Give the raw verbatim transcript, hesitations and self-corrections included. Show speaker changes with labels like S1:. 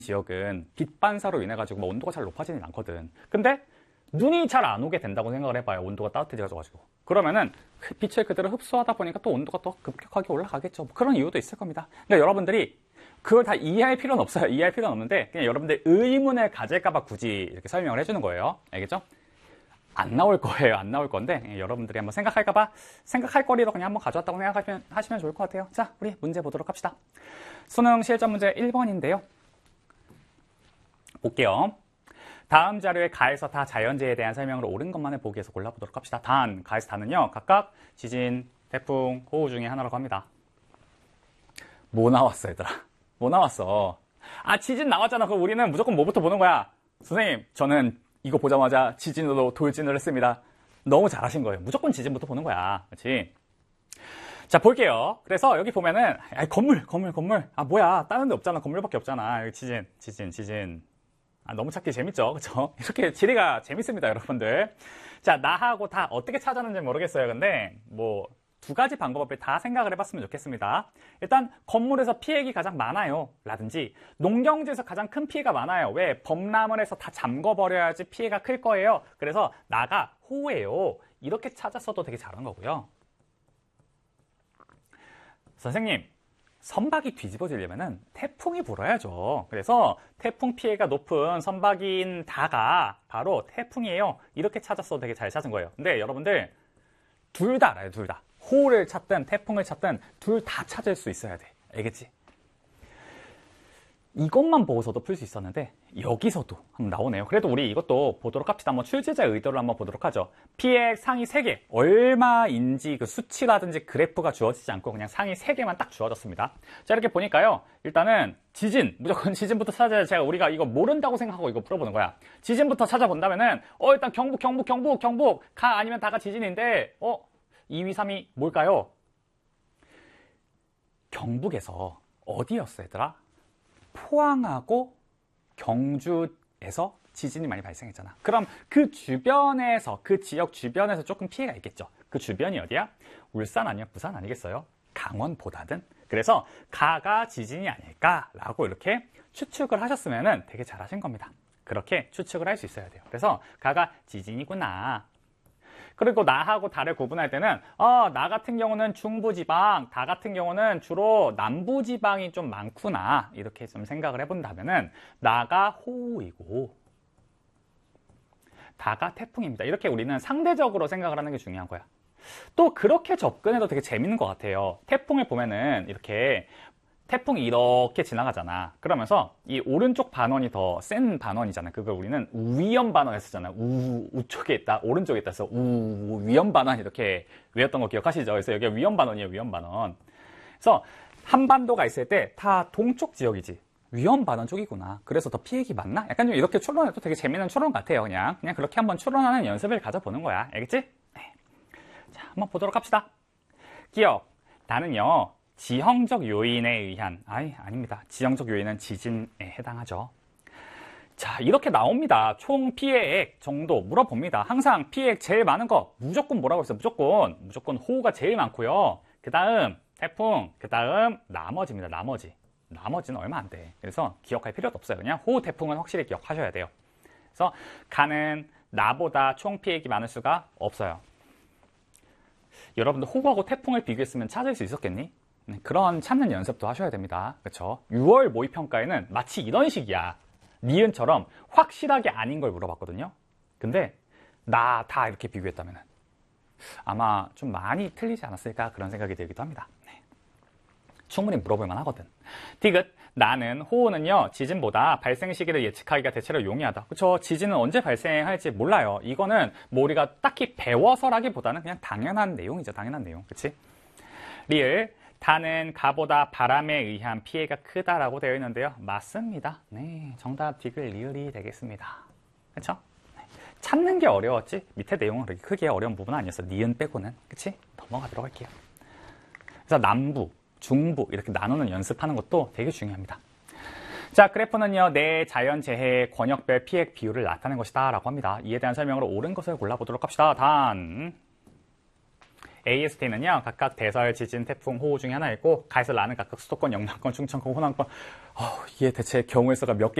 S1: 지역은 빛 반사로 인해 가지고 뭐 온도가 잘 높아지진 않거든. 근데 눈이 잘 안 오게 된다고 생각을 해봐요. 온도가 따뜻해져가지고. 그러면은 빛을 그대로 흡수하다 보니까 또 온도가 더 급격하게 올라가겠죠. 뭐 그런 이유도 있을 겁니다. 근데 여러분들이 그걸 다 이해할 필요는 없어요. 이해할 필요는 없는데 그냥 여러분들 의문을 가질까봐 굳이 이렇게 설명을 해주는 거예요. 알겠죠? 안 나올 거예요. 안 나올 건데 여러분들이 한번 생각할까봐 생각할 거리로 그냥 한번 가져왔다고 생각하시면 하시면 좋을 것 같아요. 자, 우리 문제 보도록 합시다. 수능 실전 문제 일 번인데요. 볼게요. 다음 자료에 가에서 다 자연재해에 대한 설명을 옳은 것만을 보기 위해서 골라보도록 합시다. 단, 가에서 다는요. 각각 지진, 태풍, 호우 중에 하나라고 합니다. 뭐 나왔어, 얘들아? 뭐 나왔어? 아, 지진 나왔잖아. 그럼 우리는 무조건 뭐부터 보는 거야? 선생님, 저는 이거 보자마자 지진으로 돌진을 했습니다. 너무 잘하신 거예요. 무조건 지진부터 보는 거야. 그렇지? 자, 볼게요. 그래서 여기 보면은 아, 건물, 건물, 건물. 아, 뭐야. 다른 데 없잖아. 건물밖에 없잖아. 여기 지진, 지진, 지진. 아, 너무 찾기 재밌죠? 그쵸? 이렇게 지리가 재밌습니다, 여러분들. 자, 나하고 다 어떻게 찾았는지 모르겠어요. 근데 뭐 두 가지 방법을 다 생각을 해봤으면 좋겠습니다. 일단 건물에서 피해가 가장 많아요 라든지 농경지에서 가장 큰 피해가 많아요. 왜? 범람을 해서 다 잠궈버려야지 피해가 클 거예요. 그래서 나가 호우예요. 이렇게 찾았어도 되게 잘한 거고요. 선생님, 선박이 뒤집어지려면은 태풍이 불어야죠. 그래서 태풍 피해가 높은 선박인 다가 바로 태풍이에요. 이렇게 찾았어도 되게 잘 찾은 거예요. 근데 여러분들 둘 다 알아요. 둘 다. 호우를 찾든 태풍을 찾든 둘 다 찾을 수 있어야 돼. 알겠지? 이것만 보고서도 풀 수 있었는데 여기서도 한번 나오네요. 그래도 우리 이것도 보도록 합시다. 한번 출제자 의도를 한번 보도록 하죠. 피해 상위 세 개, 얼마인지 그 수치라든지 그래프가 주어지지 않고 그냥 상위 세 개만 딱 주어졌습니다. 자, 이렇게 보니까요. 일단은 지진, 무조건 지진부터 찾아야 제가 우리가 이거 모른다고 생각하고 이거 풀어보는 거야. 지진부터 찾아본다면은 어 일단 경북, 경북, 경북, 경북 가 아니면 다가 지진인데 어 이 위, 삼 위 뭘까요? 경북에서 어디였어, 얘들아? 포항하고 경주에서 지진이 많이 발생했잖아. 그럼 그 주변에서, 그 지역 주변에서 조금 피해가 있겠죠. 그 주변이 어디야? 울산 아니야? 부산 아니겠어요? 강원보다는? 그래서 가가 지진이 아닐까라고 이렇게 추측을 하셨으면 되게 잘하신 겁니다. 그렇게 추측을 할 수 있어야 돼요. 그래서 가가 지진이구나. 그리고 나하고 다를 구분할 때는 어, 나 같은 경우는 중부지방, 다 같은 경우는 주로 남부지방이 좀 많구나 이렇게 좀 생각을 해본다면은 나가 호우이고 다가 태풍입니다. 이렇게 우리는 상대적으로 생각을 하는 게 중요한 거야. 또 그렇게 접근해도 되게 재밌는 것 같아요. 태풍을 보면은 이렇게 태풍이 이렇게 지나가잖아. 그러면서 이 오른쪽 반원이 더 센 반원이잖아. 그걸 우리는 위험 반원 했었잖아. 우, 우쪽에 있다, 오른쪽에 있다 해서 우, 위험 반원 이렇게 외웠던 거 기억하시죠? 그래서 여기가 위험 반원이에요, 위험 반원. 그래서 한반도가 있을 때 다 동쪽 지역이지. 위험 반원 쪽이구나. 그래서 더 피해가 많나? 약간 좀 이렇게 추론해도 되게 재밌는 추론 같아요. 그냥 그냥 그렇게 한번 추론하는 연습을 가져보는 거야. 알겠지? 네. 자, 한번 보도록 합시다. 기억. 나는요. 지형적 요인에 의한, 아니, 아닙니다. 지형적 요인은 지진에 해당하죠. 자, 이렇게 나옵니다. 총 피해액 정도 물어봅니다. 항상 피해액 제일 많은 거 무조건 뭐라고 했어요? 무조건, 무조건 호우가 제일 많고요. 그 다음 태풍, 그 다음 나머지입니다. 나머지. 나머지는 얼마 안 돼. 그래서 기억할 필요도 없어요. 그냥 호우, 태풍은 확실히 기억하셔야 돼요. 그래서 가는 나보다 총 피해액이 많을 수가 없어요. 여러분들 호우하고 태풍을 비교했으면 찾을 수 있었겠니? 그런 찾는 연습도 하셔야 됩니다. 그렇죠? 유월 모의평가에는 마치 이런 식이야. 니은처럼 확실하게 아닌 걸 물어봤거든요. 근데 나 다 이렇게 비교했다면 아마 좀 많이 틀리지 않았을까 그런 생각이 들기도 합니다. 네. 충분히 물어볼 만하거든. 디귿. 나는 호우는요 지진보다 발생 시기를 예측하기가 대체로 용이하다. 그렇죠? 지진은 언제 발생할지 몰라요. 이거는 뭐 우리가 딱히 배워서라기보다는 그냥 당연한 내용이죠. 당연한 내용. 그렇지? 리을. 다는 가보다 바람에 의한 피해가 크다라고 되어 있는데요. 맞습니다. 네, 정답 디귿 리을이 되겠습니다. 그렇죠? 네. 찾는 게 어려웠지 밑에 내용은 그렇게 크게 어려운 부분은 아니었어. 니은 빼고는. 그치? 넘어가도록 할게요. 그래서 남부, 중부 이렇게 나누는 연습하는 것도 되게 중요합니다. 자, 그래프는요, 내 자연재해의 권역별 피해 비율을 나타낸 것이다 라고 합니다. 이에 대한 설명으로 옳은 것을 골라보도록 합시다. 단 에이에스티는요, 각각 대설, 지진, 태풍, 호우 중에 하나이고, 가에서 라는 각각 수도권, 영남권, 충청권, 호남권. 어, 이게 대체 경우의 수가 몇 개